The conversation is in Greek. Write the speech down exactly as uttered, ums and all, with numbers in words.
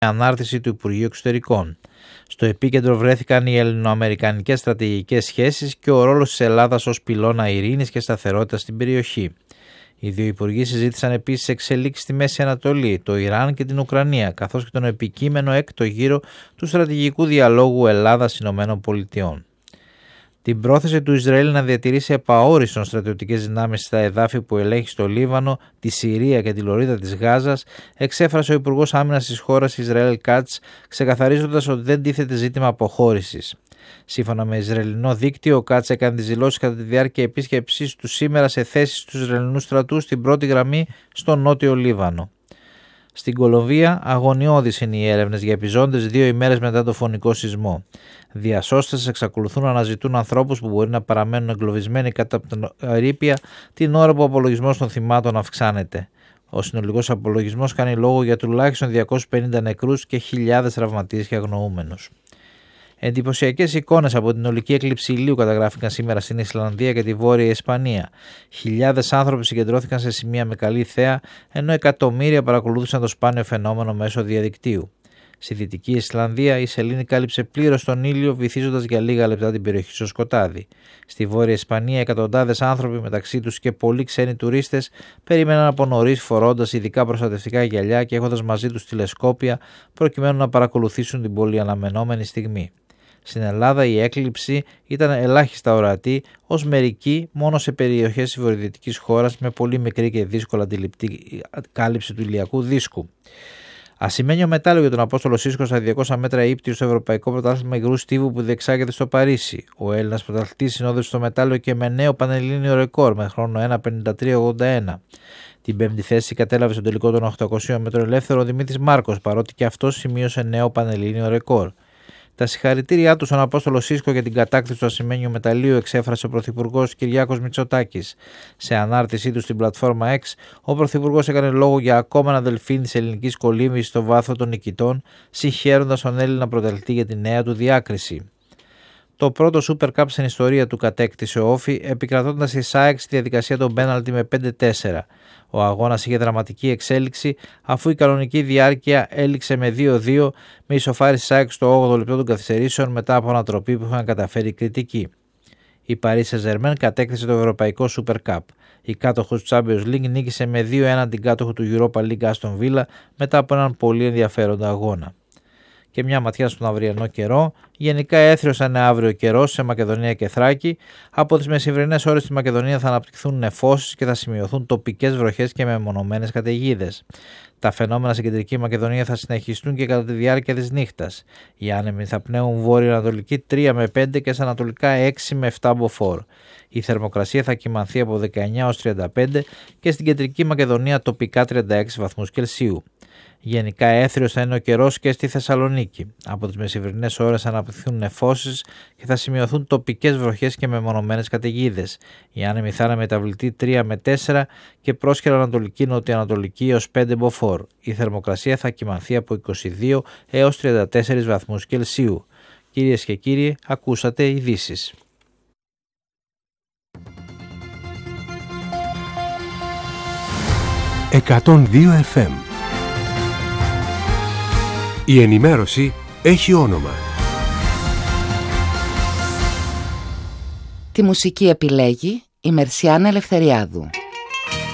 ανάρτηση του Υπουργείου Εξωτερικών. Στο επίκεντρο βρέθηκαν οι ελληνοαμερικανικές στρατηγικές σχέσεις και ο ρόλος της Ελλάδας ως πυλώνα ειρήνης και σταθερότητας στην περιοχή. Οι δύο υπουργοί συζήτησαν επίσης εξελίξεις στη Μέση Ανατολή, το Ιράν και την Ουκρανία, καθώς και τον επικείμενο έκτο γύρο του στρατηγικού διαλόγου Ελλάδας-Ηνωμένων Πολιτειών. Την πρόθεση του Ισραήλ να διατηρήσει επαόριστον στρατιωτικές δυνάμεις στα εδάφη που ελέγχει στο Λίβανο, τη Συρία και τη λωρίδα της Γάζας, εξέφρασε ο Υπουργός Άμυνας της χώρας Ισραήλ Κάτς, ξεκαθαρίζοντας ότι δεν τίθεται ζήτημα αποχώρησης. Σύμφωνα με Ισραηλινό δίκτυο, ο Κάτς έκανε τις δηλώσεις κατά τη διάρκεια επίσκεψής του σήμερα σε θέσεις του Ισραηλινού στρατού στην πρώτη γραμμή στο νότιο Λίβανο. Στην Κολομβία, αγωνιώδεις είναι οι έρευνες για επιζώντες δύο ημέρες μετά το φωνικό σεισμό. Διασώστες εξακολουθούν να αναζητούν ανθρώπους που μπορεί να παραμένουν εγκλωβισμένοι κάτω από την ερείπια την ώρα που ο απολογισμός των θυμάτων αυξάνεται. Ο συνολικός απολογισμός κάνει λόγο για τουλάχιστον διακόσιους πενήντα νεκρούς και χιλιάδες τραυματίες και αγνοούμενους. Εντυπωσιακές εικόνες από την ολική έκλειψη ηλίου καταγράφηκαν σήμερα στην Ισλανδία και τη Βόρεια Ισπανία. Χιλιάδες άνθρωποι συγκεντρώθηκαν σε σημεία με καλή θέα, ενώ εκατομμύρια παρακολούθησαν το σπάνιο φαινόμενο μέσω διαδικτύου. Στη Δυτική Ισλανδία η σελήνη κάλυψε πλήρως τον ήλιο, βυθίζοντας για λίγα λεπτά την περιοχή στο σκοτάδι. Στη Βόρεια Ισπανία, εκατοντάδες άνθρωποι, μεταξύ τους και πολλοί ξένοι τουρίστες, περίμεναν από νωρίς φορώντας ειδικά προστατευτικά γυαλιά και έχοντας μαζί τους τηλεσκόπια, προκειμένου να παρακολουθήσουν την πολύ αναμενόμενη στιγμή. Στην Ελλάδα η έκλειψη ήταν ελάχιστα ορατή, ως μερική μόνο σε περιοχές της βορειοδυτικής χώρας με πολύ μικρή και δύσκολα αντιληπτή κάλυψη του ηλιακού δίσκου. Ασημένιο μετάλλιο για τον Απόστολο Σίσκο στα διακόσια μέτρα ύπτιου στο Ευρωπαϊκό Πρωτάθλημα Υγρού Στίβου που διεξάγεται στο Παρίσι. Ο Έλληνας πρωταθλητής συνόδευσε στο μετάλλιο και με νέο πανελλήνιο ρεκόρ με χρόνο ένα πενήντα τρία ογδόντα ένα. Την πέμπτη θέση κατέλαβε στον τελικό των οκτακοσίων μέτρων ελεύθερο ο Δημήτρης Μάρκος, παρότι και αυτός σημείωσε νέο πανελλήνιο ρεκόρ. Τα συγχαρητήριά του στον Απόστολο Σίσκο για την κατάκτηση του ασημένιου μεταλλείου εξέφρασε ο Πρωθυπουργός Κυριάκος Μητσοτάκης. Σε ανάρτησή του στην πλατφόρμα X, ο Πρωθυπουργός έκανε λόγο για ακόμα ένα δελφίνι της ελληνικής κολύμβησης στο βάθρο των νικητών, συγχαίροντας τον Έλληνα πρωταθλητή για τη νέα του διάκριση. Το πρώτο Super Cup στην ιστορία του κατέκτησε ο Όφη, επικρατώντας η ΣΑΕΚ στη διαδικασία των πέναλτι με πέντε τέσσερα. Ο αγώνας είχε δραματική εξέλιξη, αφού η κανονική διάρκεια έληξε με δύο δύο, με ισοφάριση ΣΑΕΚ στο όγδοο λεπτό των καθυστερήσεων μετά από ανατροπή που είχαν καταφέρει οι κριτικοί. Η Paris Saint-Germain κατέκτησε το Ευρωπαϊκό Super Cup. Η κάτοχος του Champions League νίκησε με δύο ένα την κάτοχο του Europa League Aston Villa μετά από έναν πολύ ενδιαφέροντα αγώνα. Και μια ματιά στον αυριανό καιρό. Γενικά έθριος θα είναι αύριο καιρός σε Μακεδονία και Θράκη. Από τις μεσημβρινές ώρες στη Μακεδονία θα αναπτυχθούν νεφώσεις και θα σημειωθούν τοπικές βροχές και μεμονωμένες καταιγίδες. Τα φαινόμενα στην κεντρική Μακεδονία θα συνεχιστούν και κατά τη διάρκεια της νύχτας. Οι άνεμοι θα πνέουν βόρειο-ανατολική τρία με πέντε και στα ανατολικά έξι με επτά μποφόρ. Η θερμοκρασία θα κυμανθεί από δεκαεννιά έως τριάντα πέντε και στην κεντρική Μακεδονία τοπικά τριάντα έξι βαθμούς Κελσίου. Γενικά έθριος θα είναι ο καιρός και στη Θεσσαλονίκη. Από τις μεσημβρινές ώρες θα αναπτυχθούν νεφώσεις και θα σημειωθούν τοπικές βροχές και μεμονωμένες καταιγίδες. Οι άνεμοι θα είναι μεταβλητοί τρία με τέσσερα και πρόσχερα ανατολική νοτιοανατολική έως πέντε μποφόρ. Η θερμοκρασία θα κυμανθεί από είκοσι δύο έως τριάντα τέσσερα βαθμούς Κελσίου. Κυρίες και κύριοι, ακούσατε ειδήσεις. εκατόν δύο εφ εμ. Η ενημέρωση έχει όνομα. Τη μουσική επιλέγει η Μερσιάνα Ελευθεριάδου.